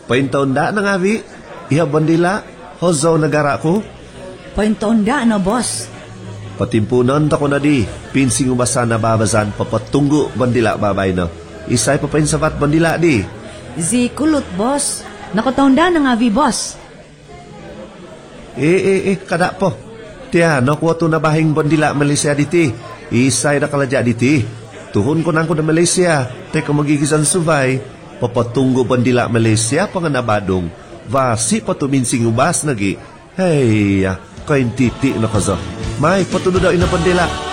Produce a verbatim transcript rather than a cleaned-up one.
Paintaon da na nga, Vi. Iha bandila. Hozaw nagara ko. Paintonda na, boss. Patimpunan ta ko na di. Pinsing umasa na babazan papatunggo bandila babay no. Isay pa painsabat bandila di. Zikulot, boss. Nakataunda na nga, Vi, boss. Eh, eh, eh, kada po. Tiya, nakuha to na bahing bandila Malaysia diti. Isay na kaladya diti. Tuhon ko nang ko na Malaysia. Teka magigisan subay. Papatunggo bandila Malaysia panganabadong. Vasi patuminsing ubas nagi. Hey, kain titi na kaza. May patuno daw ina bandila.